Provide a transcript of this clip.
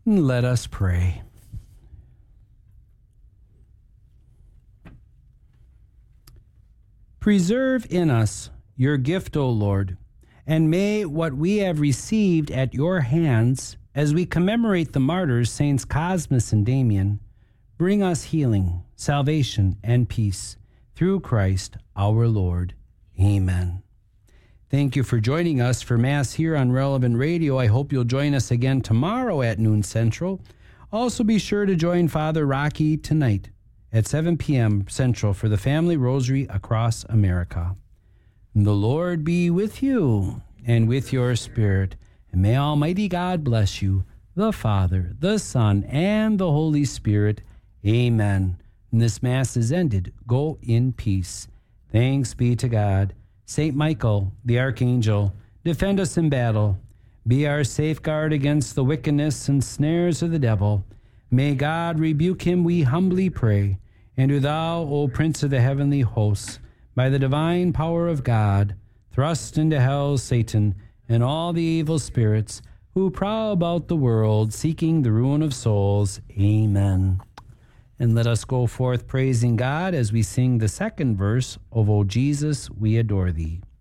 Let us pray. Preserve in us your gift, O Lord, and may what we have received at your hands as we commemorate the martyrs, Saints Cosmas and Damian, bring us healing, salvation, and peace through Christ our Lord. Amen. Thank you for joining us for Mass here on Relevant Radio. I hope you'll join us again tomorrow at noon Central. Also be sure to join Father Rocky tonight at 7 p.m. Central for the Family Rosary across America. The Lord be with you and with your spirit. And may Almighty God bless you, the Father, the Son, and the Holy Spirit. Amen. And this Mass is ended. Go in peace. Thanks be to God. Saint Michael, the Archangel, defend us in battle. Be our safeguard against the wickedness and snares of the devil. May God rebuke him, we humbly pray. And do thou, O Prince of the heavenly hosts, by the divine power of God, thrust into hell Satan and all the evil spirits who prowl about the world, seeking the ruin of souls. Amen. And let us go forth praising God as we sing the second verse of O Jesus, we adore thee.